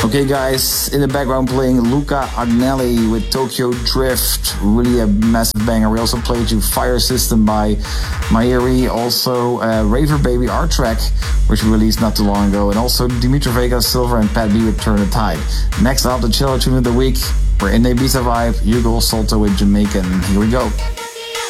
Okay guys, in the background playing Luca Agnelli with Tokyo Drift, really a massive banger. We also played you Fire System by Mairi, also Raver Baby art track, which we released not too long ago, and also Dimitri Vegas, Silver, and Pat B with Turn the Tide. Next up, the chiller tune of the week, we're in the Ibiza vibe, Hugo Salto with Jamaican. Here we go.